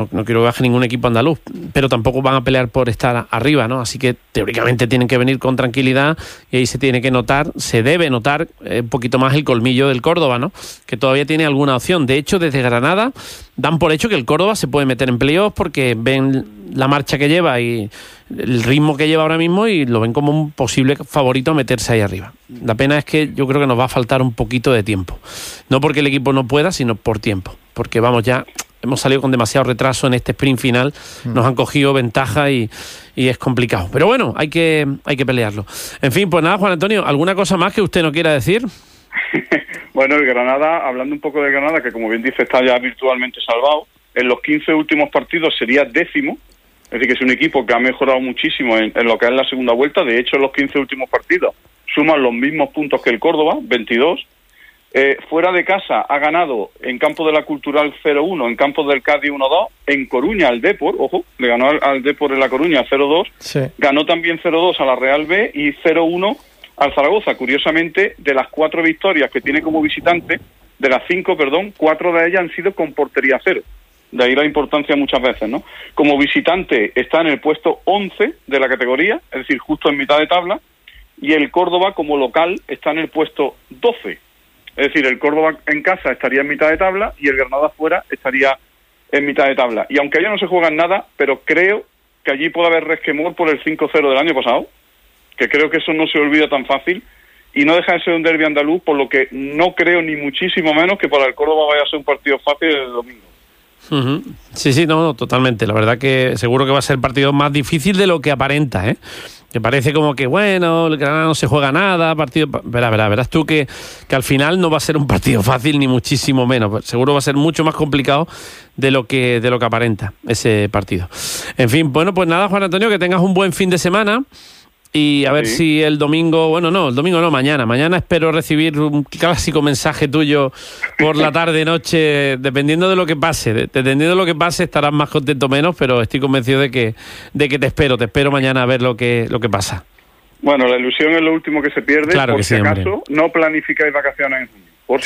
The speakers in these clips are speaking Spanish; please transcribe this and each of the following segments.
No quiero que baje ningún equipo andaluz, pero tampoco van a pelear por estar arriba, ¿no? Así que teóricamente tienen que venir con tranquilidad y ahí se debe notar un poquito más el colmillo del Córdoba, ¿no? Que todavía tiene alguna opción. De hecho, desde Granada dan por hecho que el Córdoba se puede meter en playoffs porque ven la marcha que lleva y el ritmo que lleva ahora mismo y lo ven como un posible favorito a meterse ahí arriba. La pena es que yo creo que nos va a faltar un poquito de tiempo. No porque el equipo no pueda, sino por tiempo. Porque vamos, ya hemos salido con demasiado retraso en este sprint final, nos han cogido ventaja y es complicado. Pero bueno, hay que pelearlo. En fin, pues nada, Juan Antonio, ¿alguna cosa más que usted no quiera decir? Bueno, el Granada, hablando un poco de Granada, que como bien dice está ya virtualmente salvado, en los 15 últimos partidos sería 10º, es decir, que es un equipo que ha mejorado muchísimo en lo que es la segunda vuelta. De hecho, en los 15 últimos partidos suman los mismos puntos que el Córdoba, 22. Fuera de casa ha ganado en campo de la Cultural 0-1, en campo del Cádiz 1-2, en Coruña al Depor, ojo, le ganó al Depor en la Coruña 0-2, sí. Ganó también 0-2 a la Real B y 0-1 al Zaragoza. Curiosamente, de las 4 victorias que tiene como visitante, de las 5, 4 de ellas han sido con portería cero. De ahí la importancia muchas veces, ¿no? Como visitante está en el puesto 11 de la categoría, es decir, justo en mitad de tabla, y el Córdoba como local está en el puesto 12. Es decir, el Córdoba en casa estaría en mitad de tabla y el Granada fuera estaría en mitad de tabla. Y aunque allá no se juegan nada, pero creo que allí puede haber resquemor por el 5-0 del año pasado, que creo que eso no se olvida tan fácil, y no deja de ser un derbi andaluz, por lo que no creo ni muchísimo menos que para el Córdoba vaya a ser un partido fácil el domingo. Uh-huh. Sí, no, totalmente. La verdad que seguro que va a ser el partido más difícil de lo que aparenta, ¿eh? Que parece como que, bueno, el Granada no se juega nada, verás tú que al final no va a ser un partido fácil ni muchísimo menos. Seguro va a ser mucho más complicado de lo que aparenta ese partido. En fin, bueno, pues nada, Juan Antonio, que tengas un buen fin de semana. Y a ver si el domingo, mañana espero recibir un clásico mensaje tuyo por la tarde-noche, dependiendo de lo que pase, estarás más contento o menos, pero estoy convencido de que te espero mañana a ver lo que pasa. Bueno, la ilusión es lo último que se pierde, claro, por si acaso, hombre. No planificáis vacaciones en junio. Por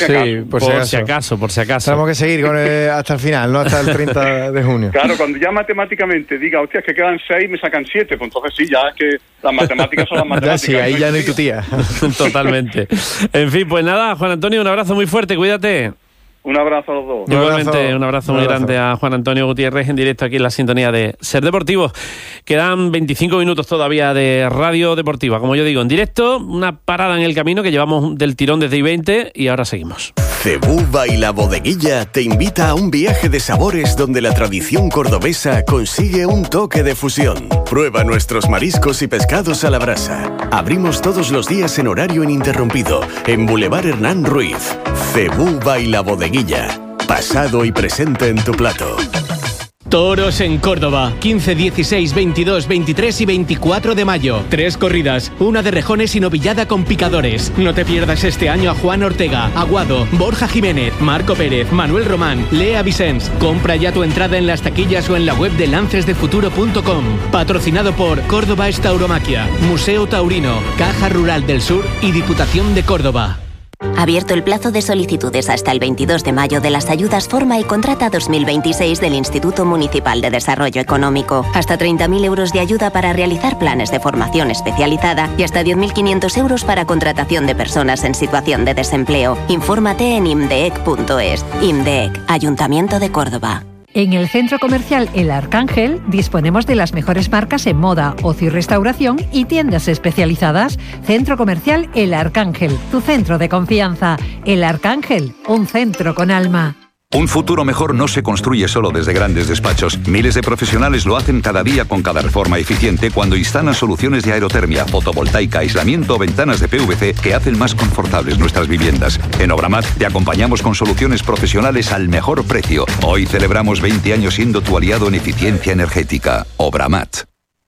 si acaso. Tenemos que seguir hasta el final, no hasta el 30 de junio. Claro, cuando ya matemáticamente diga, hostia, es que quedan 6, me sacan 7, pues entonces sí, ya es que las matemáticas son las matemáticas. Ya sí, ahí ya no hay tu tía. Totalmente. En fin, pues nada, Juan Antonio, un abrazo muy fuerte, cuídate. Un abrazo a los dos. Igualmente, un abrazo muy grande a Juan Antonio Gutiérrez en directo aquí en la sintonía de Ser Deportivo. Quedan 25 minutos todavía de Radio Deportiva, como yo digo, en directo, una parada en el camino que llevamos del tirón desde I-20 y ahora seguimos. Cebú y la Bodeguilla te invita a un viaje de sabores donde la tradición cordobesa consigue un toque de fusión. Prueba nuestros mariscos y pescados a la brasa. Abrimos todos los días en horario ininterrumpido en Boulevard Hernán Ruiz. Cebú y la Bodeguilla. Pasado y presente en tu plato. Toros en Córdoba, 15, 16, 22, 23 y 24 de mayo. 3 corridas, una de rejones y novillada con picadores. No te pierdas este año a Juan Ortega, Aguado, Borja Jiménez, Marco Pérez, Manuel Román, Lea Vicens. Compra ya tu entrada en las taquillas o en la web de lancesdefuturo.com. Patrocinado por Córdoba Tauromaquia, Museo Taurino, Caja Rural del Sur y Diputación de Córdoba. Abierto el plazo de solicitudes hasta el 22 de mayo de las ayudas Forma y Contrata 2026 del Instituto Municipal de Desarrollo Económico. Hasta 30.000 euros de ayuda para realizar planes de formación especializada y hasta 10.500 euros para contratación de personas en situación de desempleo. Infórmate en imdeec.es. IMDEC, Ayuntamiento de Córdoba. En el Centro Comercial El Arcángel disponemos de las mejores marcas en moda, ocio y restauración y tiendas especializadas. Centro Comercial El Arcángel, tu centro de confianza. El Arcángel, un centro con alma. Un futuro mejor no se construye solo desde grandes despachos. Miles de profesionales lo hacen cada día con cada reforma eficiente cuando instalan soluciones de aerotermia, fotovoltaica, aislamiento o ventanas de PVC que hacen más confortables nuestras viviendas. En Obramat te acompañamos con soluciones profesionales al mejor precio. Hoy celebramos 20 años siendo tu aliado en eficiencia energética. Obramat.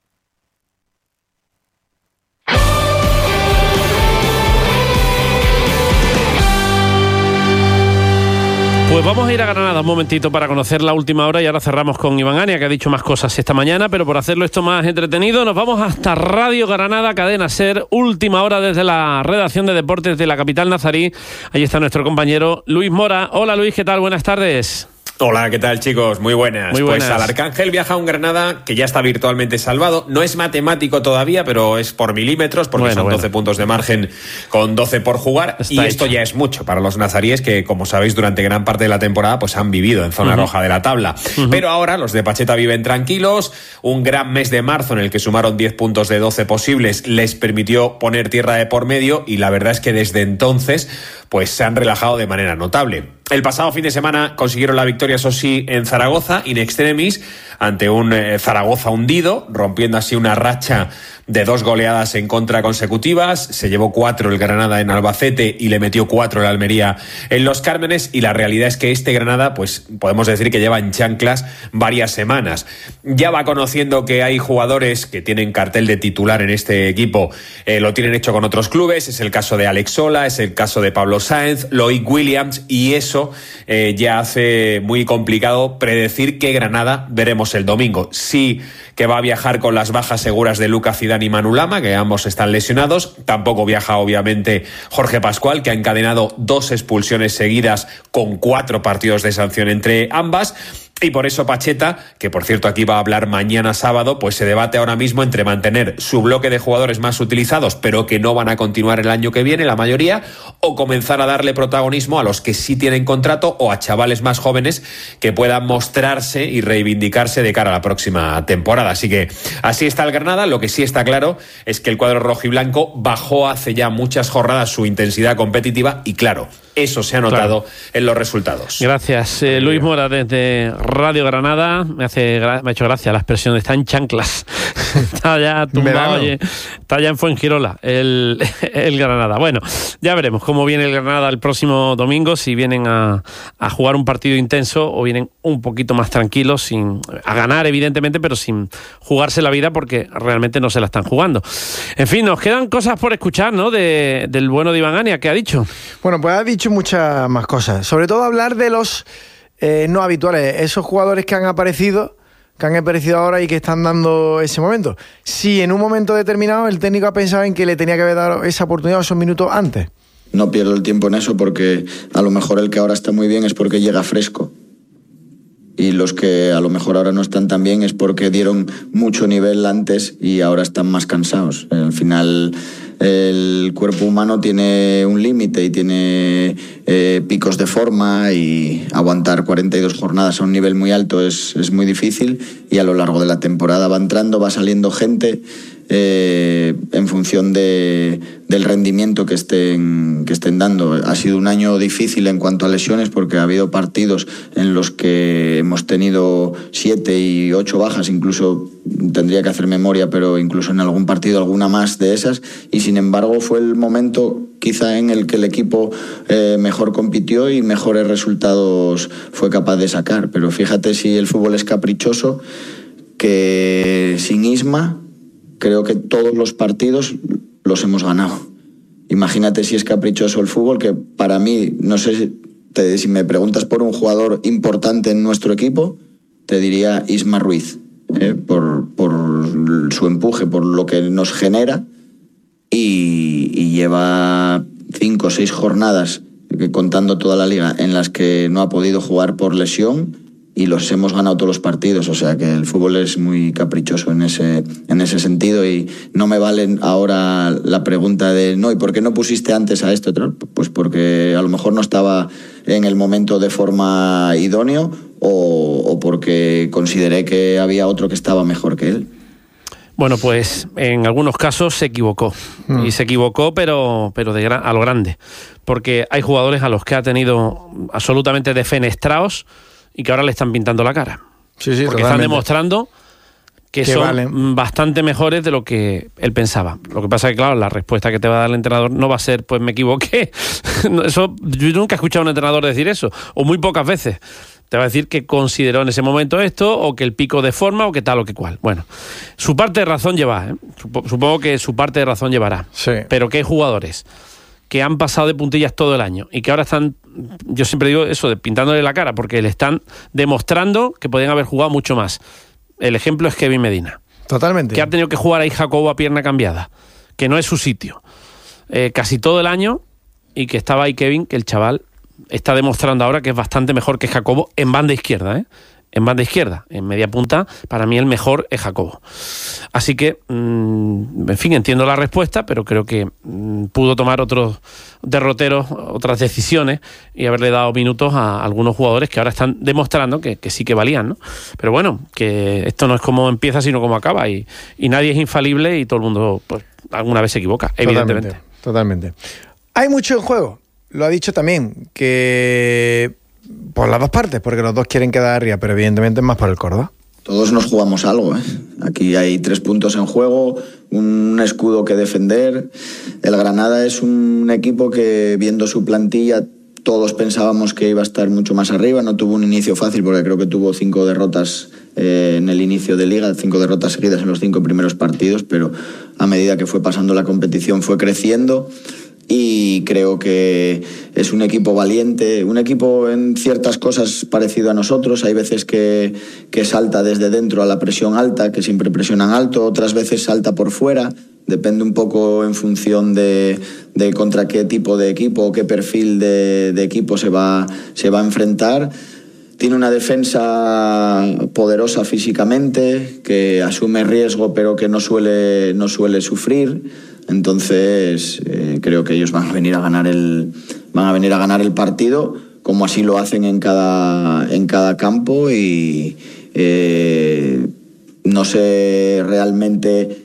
Pues vamos a ir a Granada un momentito para conocer la última hora y ahora cerramos con Iván Ania, que ha dicho más cosas esta mañana, pero por hacerlo esto más entretenido nos vamos hasta Radio Granada, Cadena Ser, última hora desde la redacción de deportes de la capital nazarí. Ahí está nuestro compañero Luis Mora. Hola Luis, ¿qué tal? Buenas tardes. Hola, ¿qué tal, chicos? Muy buenas. Muy buenas. Pues al Arcángel viaja a un Granada que ya está virtualmente salvado. No es matemático todavía, pero es por milímetros, porque son 12 puntos de margen con 12 por jugar. Está y esto ya es mucho para los nazaríes que, como sabéis, durante gran parte de la temporada pues han vivido en zona roja de la tabla. Pero ahora los de Pacheta viven tranquilos. Un gran mes de marzo en el que sumaron 10 puntos de 12 posibles les permitió poner tierra de por medio, y la verdad es que desde entonces pues se han relajado de manera notable. El pasado fin de semana consiguieron la victoria, eso sí, en Zaragoza, in extremis, ante un Zaragoza hundido, rompiendo así una racha de 2 goleadas en contra consecutivas. Se llevó 4 el Granada en Albacete y le metió 4 el Almería en Los Cármenes, y la realidad es que este Granada, pues podemos decir que lleva en chanclas varias semanas. Ya va conociendo que hay jugadores que tienen cartel de titular en este equipo, lo tienen hecho con otros clubes. Es el caso de Alex Sola, es el caso de Pablo Sáenz, Loic Williams, y eso ya hace muy complicado predecir qué Granada veremos el domingo. Sí que va a viajar con las bajas seguras de Lucas Zidane y Manu Lama, que ambos están lesionados. Tampoco viaja, obviamente, Jorge Pascual, que ha encadenado 2 expulsiones seguidas con 4 partidos de sanción entre ambas. Y por eso Pacheta, que por cierto aquí va a hablar mañana sábado, pues se debate ahora mismo entre mantener su bloque de jugadores más utilizados, pero que no van a continuar el año que viene, la mayoría, o comenzar a darle protagonismo a los que sí tienen contrato o a chavales más jóvenes que puedan mostrarse y reivindicarse de cara a la próxima temporada. Así que así está el Granada. Lo que sí está claro es que el cuadro rojiblanco bajó hace ya muchas jornadas su intensidad competitiva, y claro, eso se ha notado en los resultados. Gracias, Luis Mora, desde Radio Granada. Me ha hecho gracia la expresión de está en chanclas. Está ya tumbado, oye, está ya en Fuengirola el Granada. Bueno, ya veremos cómo viene el Granada el próximo domingo, si vienen a jugar un partido intenso o vienen un poquito más tranquilos, a ganar evidentemente, pero sin jugarse la vida, porque realmente no se la están jugando. En fin, nos quedan cosas por escuchar, ¿no? Del bueno de Iván Ania. ¿Qué ha dicho? Bueno, pues ha dicho muchas más cosas. Sobre todo hablar de los no habituales, esos jugadores que han aparecido ahora y que están dando ese momento. Si en un momento determinado el técnico ha pensado en que le tenía que haber dado esa oportunidad esos minutos antes. No pierdo el tiempo en eso, porque a lo mejor el que ahora está muy bien es porque llega fresco. Y los que a lo mejor ahora no están tan bien es porque dieron mucho nivel antes y ahora están más cansados. Al final el cuerpo humano tiene un límite y tiene picos de forma, y aguantar 42 jornadas a un nivel muy alto es muy difícil, y a lo largo de la temporada va entrando, va saliendo gente en función del rendimiento que estén dando. Ha sido un año difícil en cuanto a lesiones, porque ha habido partidos en los que hemos tenido 7 y 8 bajas, incluso tendría que hacer memoria, pero incluso en algún partido alguna más de esas, y sin embargo fue el momento quizá en el que el equipo mejor compitió y mejores resultados fue capaz de sacar. Pero fíjate si el fútbol es caprichoso, que sin Isma creo que todos los partidos los hemos ganado. Imagínate si es caprichoso el fútbol, que para mí, no sé si me preguntas por un jugador importante en nuestro equipo, te diría Isma Ruiz, por su empuje, por lo que nos genera, y lleva 5 o 6 jornadas, contando toda la liga, en las que no ha podido jugar por lesión, y los hemos ganado todos los partidos. O sea que el fútbol es muy caprichoso en ese sentido, y no me valen ahora la pregunta de no, ¿y por qué no pusiste antes a esto? Pues porque a lo mejor no estaba en el momento de forma idóneo, o porque consideré que había otro que estaba mejor que él. Bueno, pues en algunos casos se equivocó. Y se equivocó, pero a lo grande. Porque hay jugadores a los que ha tenido absolutamente defenestrados y que ahora le están pintando la cara. Sí, porque totalmente. están demostrando que son bastante mejores de lo que él pensaba. Lo que pasa es que, claro, la respuesta que te va a dar el entrenador no va a ser, pues me equivoqué. Eso, yo nunca he escuchado a un entrenador decir eso, o muy pocas veces. Te va a decir que consideró en ese momento esto, o que el pico de forma, o que tal o que cual. Bueno, su parte de razón lleva, ¿eh? Supongo que su parte de razón llevará. Sí. Pero que hay jugadores que han pasado de puntillas todo el año y que ahora están, yo siempre digo eso, de pintándole la cara, porque le están demostrando que podían haber jugado mucho más. El ejemplo es Kevin Medina. Totalmente. Que ha tenido que jugar ahí Jacobo a pierna cambiada, que no es su sitio. Casi todo el año, y que estaba ahí Kevin, que el chaval está demostrando ahora que es bastante mejor que Jacobo en banda izquierda, en banda izquierda, en media punta, para mí el mejor es Jacobo. Así que, en fin, entiendo la respuesta, pero creo que pudo tomar otros derroteros, otras decisiones y haberle dado minutos a algunos jugadores que ahora están demostrando que sí que valían, ¿no? Pero bueno, que esto no es como empieza, sino como acaba, y nadie es infalible y todo el mundo pues alguna vez se equivoca, evidentemente. Totalmente. Hay mucho en juego, lo ha dicho también, que por las dos partes, porque los dos quieren quedar arriba, pero evidentemente es más por el Córdoba. Todos nos jugamos algo, ¿eh? Aquí hay 3 puntos en juego, un escudo que defender. El Granada es un equipo que, viendo su plantilla, todos pensábamos que iba a estar mucho más arriba. No tuvo un inicio fácil porque creo que tuvo 5 derrotas en el inicio de Liga, 5 derrotas seguidas en los 5 primeros partidos, pero a medida que fue pasando la competición fue creciendo. Y creo que es un equipo valiente, un equipo en ciertas cosas parecido a nosotros. Hay veces que salta desde dentro a la presión alta, que siempre presionan alto, otras veces salta por fuera. Depende un poco en función de contra qué tipo de equipo o qué perfil de equipo se va a enfrentar. Tiene una defensa poderosa físicamente, que asume riesgo pero que no suele sufrir. Entonces creo que ellos van a venir a ganar el partido, como así lo hacen en cada campo, y no sé realmente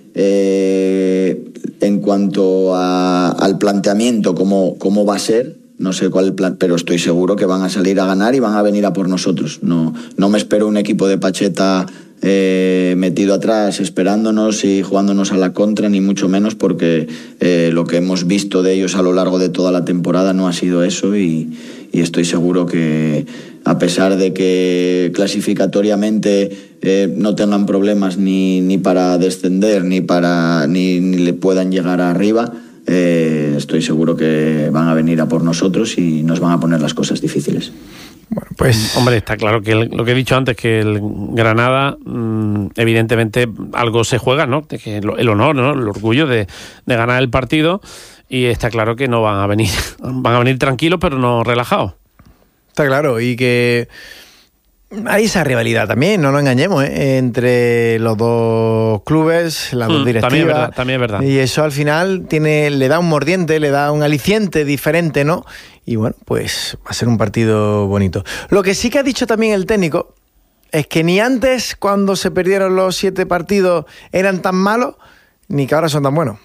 en cuanto al planteamiento cómo va a ser. No sé cuál plan, pero estoy seguro que van a salir a ganar y van a venir a por nosotros. No me espero un equipo de Pacheta metido atrás esperándonos y jugándonos a la contra, ni mucho menos, porque lo que hemos visto de ellos a lo largo de toda la temporada no ha sido eso, y estoy seguro que, a pesar de que clasificatoriamente no tengan problemas ni para descender ni le puedan llegar arriba, estoy seguro que van a venir a por nosotros y nos van a poner las cosas difíciles. Bueno, pues hombre, está claro que lo que he dicho antes, que el Granada evidentemente algo se juega, ¿no? De que el honor, ¿no? El orgullo de ganar el partido, y está claro que no van a venir tranquilos, pero no relajados. Está claro, y que hay esa rivalidad también, no nos engañemos, entre los dos clubes, las dos directivas. También es verdad. Y eso al final le da un mordiente, le da un aliciente diferente, ¿no? Y bueno, pues va a ser un partido bonito. Lo que sí que ha dicho también el técnico es que ni antes, cuando se perdieron los 7 partidos, eran tan malos, ni que ahora son tan buenos.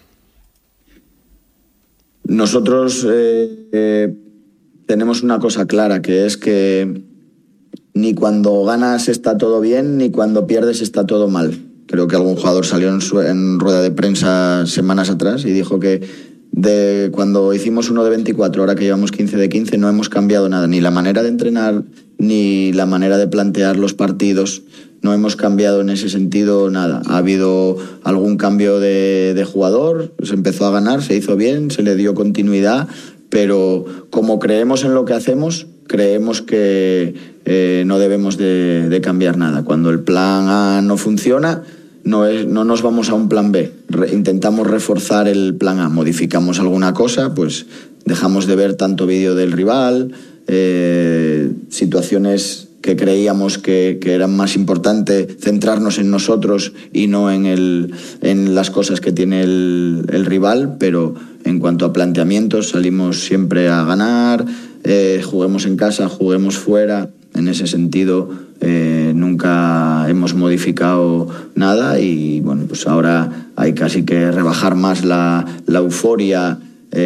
Nosotros tenemos una cosa clara, que es que ni cuando ganas está todo bien, ni cuando pierdes está todo mal. Creo que algún jugador salió en rueda de prensa semanas atrás y dijo que de cuando hicimos 1 de 24, ahora que llevamos 15 de 15, no hemos cambiado nada, ni la manera de entrenar, ni la manera de plantear los partidos. No hemos cambiado en ese sentido nada. Ha habido algún cambio de jugador, se empezó a ganar, se hizo bien, se le dio continuidad, pero como creemos en lo que hacemos, creemos que no debemos de cambiar nada. Cuando el plan A no funciona, no nos vamos a un plan B. Intentamos reforzar el plan A. Modificamos alguna cosa, pues dejamos de ver tanto vídeo del rival, situaciones que creíamos que eran más importante centrarnos en nosotros y no en las cosas que tiene el rival, pero en cuanto a planteamientos salimos siempre a ganar, juguemos en casa, juguemos fuera. En ese sentido nunca hemos modificado nada, y bueno, pues ahora hay casi que rebajar más la euforia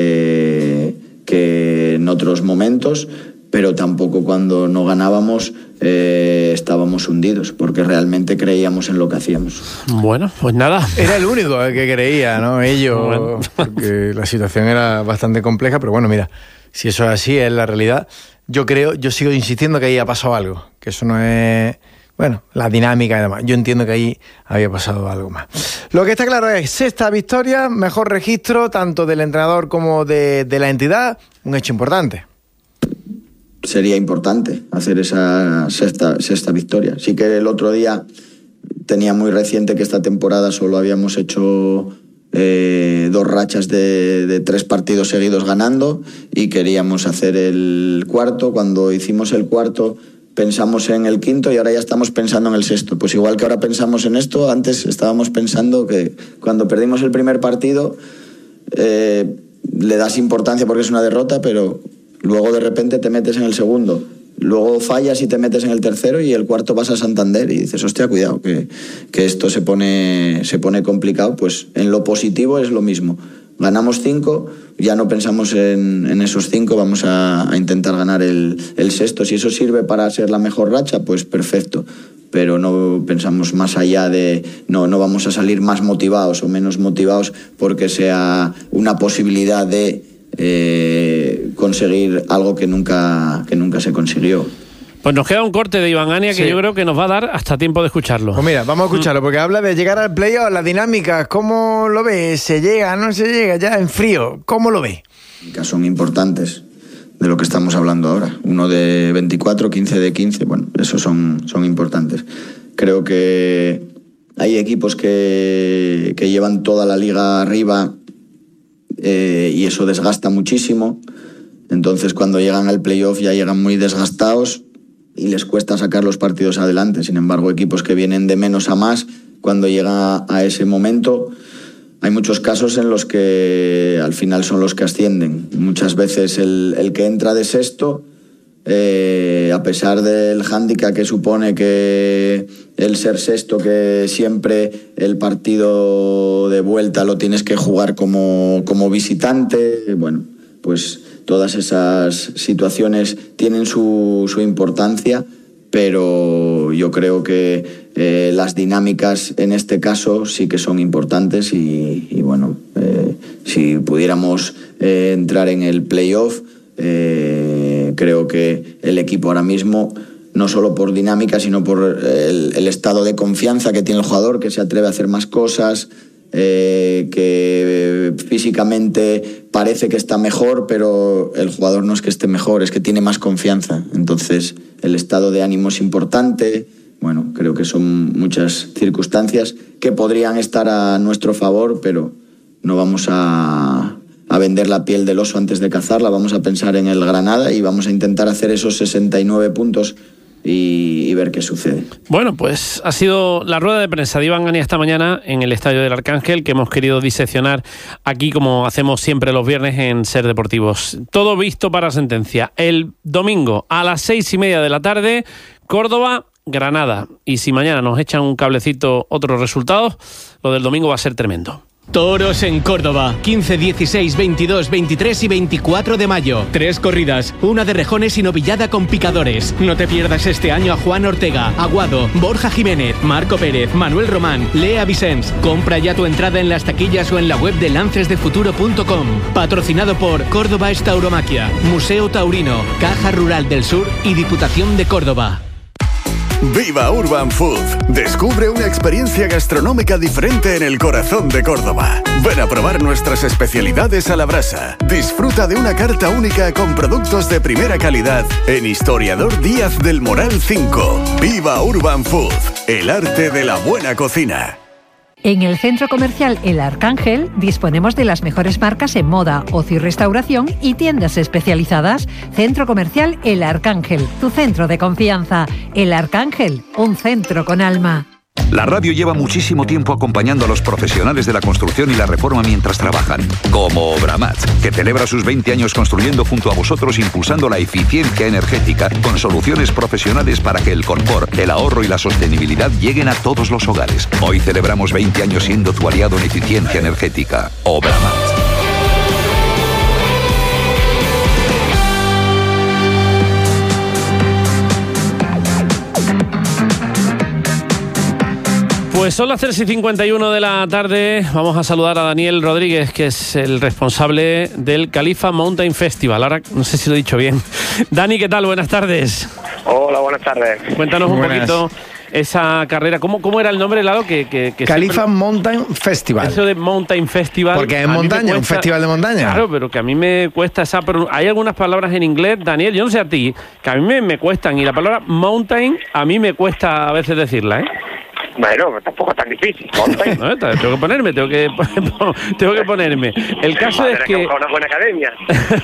que en otros momentos, pero tampoco cuando no ganábamos estábamos hundidos, porque realmente creíamos en lo que hacíamos. Bueno, pues nada. Era el único que creía, ¿no? Ellos, bueno. Porque la situación era bastante compleja, pero bueno, mira, si eso es así, es la realidad. Yo sigo insistiendo que ahí ha pasado algo, que eso no es, bueno, la dinámica y demás. Yo entiendo que ahí había pasado algo más. Lo que está claro es 6ª victoria, mejor registro tanto del entrenador como de la entidad, un hecho importante. Sería importante hacer esa sexta victoria. Sí que el otro día tenía muy reciente que esta temporada solo habíamos hecho 2 rachas de 3 partidos seguidos ganando y queríamos hacer el cuarto. Cuando hicimos el cuarto pensamos en el quinto y ahora ya estamos pensando en el sexto. Pues igual que ahora pensamos en esto, antes estábamos pensando que cuando perdimos el primer partido le das importancia porque es una derrota, pero luego de repente te metes en el segundo, luego fallas y te metes en el tercero y el cuarto vas a Santander y dices, hostia, cuidado, que esto se pone complicado. Pues en lo positivo es lo mismo. Ganamos 5, ya no pensamos en esos 5, vamos a intentar ganar el sexto. Si eso sirve para ser la mejor racha, pues perfecto. Pero no pensamos más allá de... No vamos a salir más motivados o menos motivados porque sea una posibilidad de conseguir algo que nunca se consiguió. Pues nos queda un corte de Iván Ania que yo creo que nos va a dar hasta tiempo de escucharlo. Pues mira, vamos a escucharlo, porque habla de llegar al playoff, las dinámicas, ¿cómo lo ves? ¿Se llega, no se llega? Ya en frío, ¿cómo lo ves? Son importantes de lo que estamos hablando ahora. 1 de 24, 15 de 15, bueno, esos son importantes. Creo que hay equipos que llevan toda la liga arriba y eso desgasta muchísimo. Entonces cuando llegan al playoff ya llegan muy desgastados y les cuesta sacar los partidos adelante. Sin embargo, equipos que vienen de menos a más, cuando llega a ese momento, hay muchos casos en los que al final son los que ascienden. Muchas veces el que entra de sexto, a pesar del hándicap que supone que el ser sexto, que siempre el partido de vuelta lo tienes que jugar como visitante, bueno, pues todas esas situaciones tienen su importancia, pero yo creo que las dinámicas en este caso sí que son importantes y bueno, si pudiéramos entrar en el playoff, creo que el equipo ahora mismo, no solo por dinámica, sino por el estado de confianza que tiene el jugador, que se atreve a hacer más cosas, que físicamente parece que está mejor, pero el jugador no es que esté mejor, es que tiene más confianza. Entonces el estado de ánimo es importante. Bueno, creo que son muchas circunstancias que podrían estar a nuestro favor, pero no vamos a vender la piel del oso antes de cazarla. Vamos a pensar en el Granada y vamos a intentar hacer esos 69 puntos y ver qué sucede. Bueno, pues ha sido la rueda de prensa de Iván Ania esta mañana en el Estadio del Arcángel, que hemos querido diseccionar aquí como hacemos siempre los viernes en Ser Deportivos. Todo visto para sentencia. El domingo a las 6:30 de la tarde, Córdoba, Granada. Y si mañana nos echan un cablecito otros resultados, lo del domingo va a ser tremendo. Toros en Córdoba, 15, 16, 22, 23 y 24 de mayo. 3 corridas, una de rejones y novillada con picadores. No te pierdas este año a Juan Ortega, Aguado, Borja Jiménez, Marco Pérez, Manuel Román, Lea Vicens. Compra ya tu entrada en las taquillas o en la web de lancesdefuturo.com. Patrocinado por Córdoba Tauromaquia, Museo Taurino, Caja Rural del Sur y Diputación de Córdoba. Viva Urban Food. Descubre una experiencia gastronómica diferente en el corazón de Córdoba. Ven a probar nuestras especialidades a la brasa. Disfruta de una carta única con productos de primera calidad en Historiador Díaz del Moral 5. Viva Urban Food. El arte de la buena cocina. En el Centro Comercial El Arcángel disponemos de las mejores marcas en moda, ocio y restauración y tiendas especializadas. Centro Comercial El Arcángel, tu centro de confianza. El Arcángel, un centro con alma. La radio lleva muchísimo tiempo acompañando a los profesionales de la construcción y la reforma mientras trabajan, como Obramat, que celebra sus 20 años construyendo junto a vosotros, impulsando la eficiencia energética con soluciones profesionales para que el confort, el ahorro y la sostenibilidad lleguen a todos los hogares. Hoy celebramos 20 años siendo tu aliado en eficiencia energética. Obramat. Pues son las 3:51 de la tarde. Vamos a saludar a Daniel Rodríguez, que es el responsable del Califa Mountain Festival. Ahora no sé si lo he dicho bien. Dani, ¿qué tal? Buenas tardes. Hola, buenas tardes. Cuéntanos un poquito esa carrera. ¿Cómo era el nombre, Lalo? Que Califa siempre... Mountain Festival. Eso de Mountain Festival. Porque es montaña, un festival de montaña. Claro, pero que a mí me cuesta esa... Hay algunas palabras en inglés, Daniel, yo no sé a ti, que a mí me cuestan. Y la palabra mountain a mí me cuesta a veces decirla, ¿eh? Bueno, tampoco es tan difícil. No, tengo que ponerme. El caso es que una buena academia.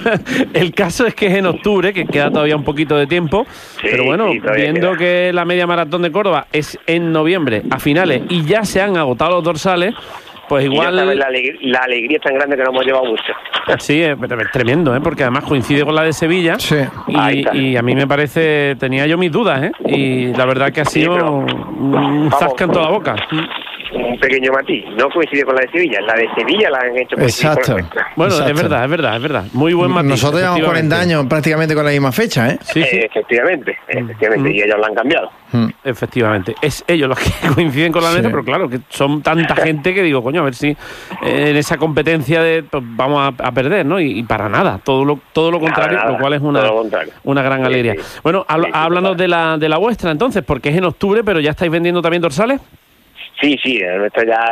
El caso es que es en octubre, que queda todavía un poquito de tiempo, sí, pero bueno, sí, viendo queda. Que la media maratón de Córdoba es en noviembre, a finales, y ya se han agotado los dorsales, pues igual... La alegría es tan grande que nos hemos llevado mucho. Sí, es tremendo, porque además coincide con la de Sevilla, sí. y a mí me parece, tenía yo mis dudas, y la verdad que ha sido un zasca en toda la boca. Un pequeño matiz, no coincide con la de Sevilla, la de Sevilla la han hecho exacto. Bueno, exacto. Es verdad, muy buen matiz. Nosotros llevamos 40 años prácticamente con la misma fecha, Sí. Efectivamente, y ellos la han cambiado. Efectivamente, es ellos los que coinciden con la nuestra, pero claro, que son tanta gente que digo, coño, a ver si en esa competencia pues, vamos a perder, ¿no? Y para nada, todo lo contrario, lo cual es una gran alegría. Sí. Bueno, háblanos de la vuestra entonces, porque es en octubre, pero ya estáis vendiendo también dorsales. Sí, nuestro ya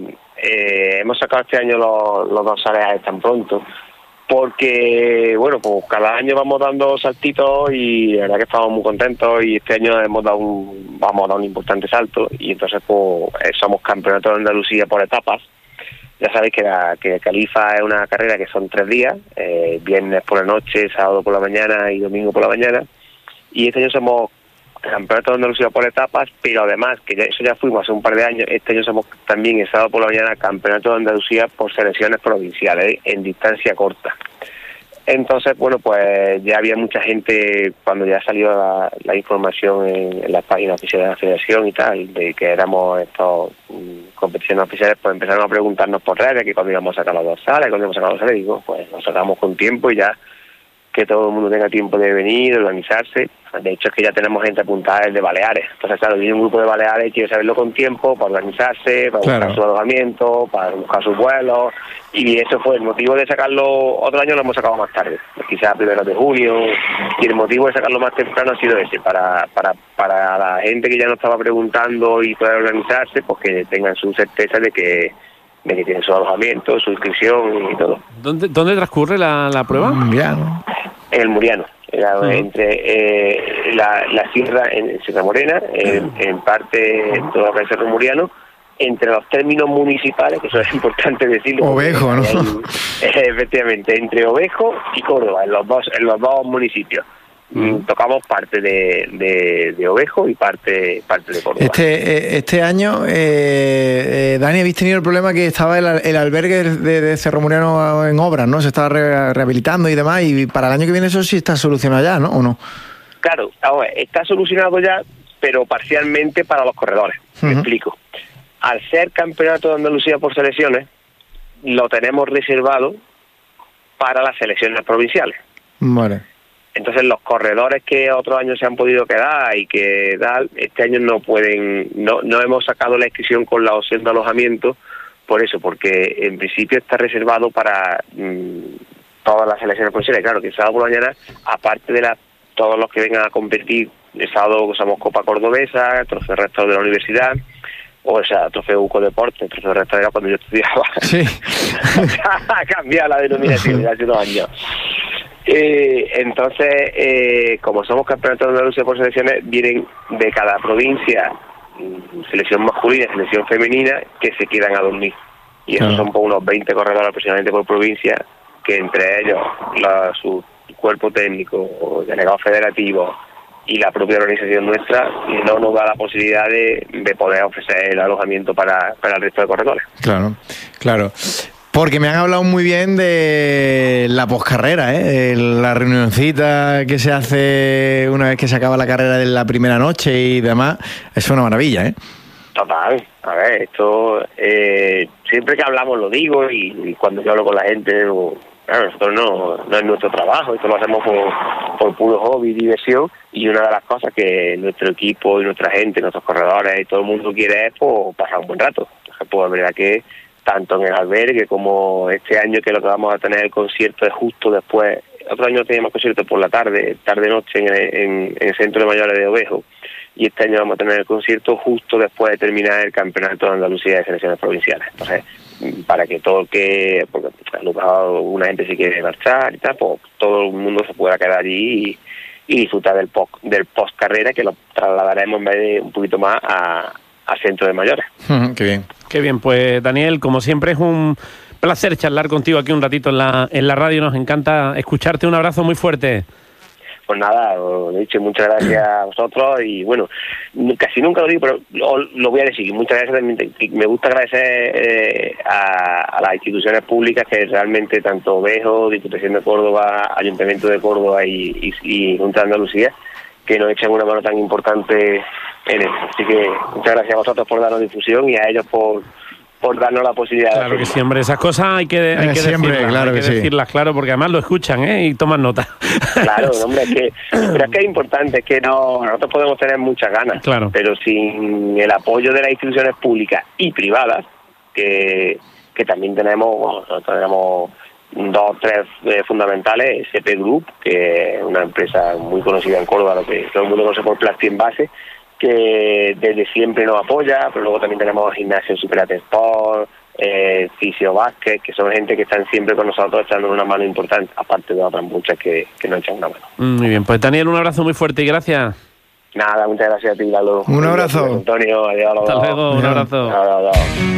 hemos sacado este año los dorsales tan pronto, porque, bueno, pues cada año vamos dando saltitos y la verdad que estamos muy contentos y este año vamos a dar un importante salto y entonces pues somos campeonatos de Andalucía por etapas. Ya sabéis que Califa es una carrera que son 3 días, viernes por la noche, sábado por la mañana y domingo por la mañana, y este año somos campeonato de Andalucía por etapas, pero además, que eso ya fuimos hace un par de años, este año somos también el sábado por la mañana campeonato de Andalucía por selecciones provinciales, en distancia corta. Entonces, bueno, pues ya había mucha gente, cuando ya salió la información en las páginas oficiales de la federación y tal, de que éramos estos competiciones oficiales, pues empezaron a preguntarnos por redes, que cuando íbamos a sacar los dorsales, digo, pues nos sacamos con tiempo y ya que todo el mundo tenga tiempo de venir, de organizarse. De hecho, es que ya tenemos gente apuntada desde Baleares. Entonces, claro, viene un grupo de Baleares y quiere saberlo con tiempo para organizarse, para buscar su alojamiento, para buscar sus vuelos. Y eso fue el motivo de sacarlo. Otro año lo hemos sacado más tarde, quizás a primeros de julio. Y el motivo de sacarlo más temprano ha sido ese, para la gente que ya nos estaba preguntando y poder organizarse, pues que tengan su certeza de que tienen su alojamiento, su inscripción y todo. ¿Dónde transcurre la prueba? En el Muriano, entre la sierra en Sierra Morena, en parte todo lo que es Cerro Muriano, entre los términos municipales, que eso es importante decirlo. Ovejo, ¿no? Efectivamente, entre Ovejo y Córdoba, en los dos municipios. Tocamos parte de Ovejo y parte de Córdoba. Este año, Dani, habéis tenido el problema que estaba el albergue de Cerro Muriano en obras, ¿no? Se estaba rehabilitando y demás, y para el año que viene eso sí está solucionado ya, ¿no? ¿O no? Claro, ahora, está solucionado ya, pero parcialmente para los corredores. Me explico. Al ser campeonato de Andalucía por selecciones, lo tenemos reservado para las selecciones provinciales. Vale. Entonces los corredores que otros años se han podido quedar y que tal, este año no pueden, no hemos sacado la inscripción con la opción de alojamiento, por eso, porque en principio está reservado para todas las selecciones provinciales. Claro que el sábado por la mañana, aparte de todos los que vengan a competir, el sábado usamos Copa Cordobesa, Trofeo Rector de la Universidad, o sea, Trofeo UCO Deporte, Trofeo Rector era cuando yo estudiaba. Sí. Ha cambiado la denominación de hace 2 años. Entonces, como somos campeonatos de Andalucía por selecciones, vienen de cada provincia selección masculina y selección femenina que se quedan a dormir. Y esos son por unos 20 corredores aproximadamente por provincia, que entre ellos su cuerpo técnico, delegado federativo y la propia organización nuestra no nos da la posibilidad de poder ofrecer el alojamiento para el resto de corredores. Claro. Porque me han hablado muy bien de la poscarrera, la reunioncita que se hace una vez que se acaba la carrera de la primera noche y demás. Es una maravilla, Total. A ver, esto siempre que hablamos lo digo y cuando yo hablo con la gente, claro, nosotros no es nuestro trabajo, esto lo hacemos por puro hobby, diversión, y una de las cosas que nuestro equipo y nuestra gente, nuestros corredores y todo el mundo quiere es pasar un buen rato. Entonces, pues la verdad que tanto en el albergue como este año, que lo que vamos a tener el concierto es justo después. Otro año teníamos concierto por la tarde-noche en el Centro de Mayores de Ovejo, y este año vamos a tener el concierto justo después de terminar el Campeonato de Andalucía de Selecciones Provinciales. Entonces, para que porque a lo mejor una gente se quiere marchar y tal, pues todo el mundo se pueda quedar allí y disfrutar del post carrera, que lo trasladaremos en vez de un poquito más centro de mayores. Qué bien. Qué bien, pues Daniel, como siempre es un placer charlar contigo aquí un ratito en la radio, nos encanta escucharte, un abrazo muy fuerte. Pues nada, lo he dicho, muchas gracias a vosotros y bueno, casi nunca lo digo, pero lo voy a decir, muchas gracias también. Me gusta agradecer a las instituciones públicas que realmente tanto Vejo, Diputación de Córdoba, Ayuntamiento de Córdoba y Junta de Andalucía, que nos echan una mano tan importante en esto. Así que muchas gracias a vosotros por darnos difusión y a ellos por darnos la posibilidad. Claro que sí, hombre, esas cosas hay que decirlas, claro hay que decirlas, claro, porque además lo escuchan, y toman nota. Claro, hombre, pero es que es importante, es que nosotros podemos tener muchas ganas, claro, pero sin el apoyo de las instituciones públicas y privadas, que también tenemos, nosotros tenemos 2 o 3 fundamentales, SP Group, que es una empresa muy conocida en Córdoba, lo que todo el mundo conoce por Plasti Envase, que desde siempre nos apoya, pero luego también tenemos Gimnasio Superate Sport, Fisio Vázquez, que son gente que están siempre con nosotros echando una mano importante, aparte de otras muchas que nos echan una mano. Muy bien, pues Daniel, un abrazo muy fuerte y gracias. Nada, muchas gracias a ti, Lalo. Un abrazo. Antonio, adiós. Hasta luego, un abrazo. Adiós.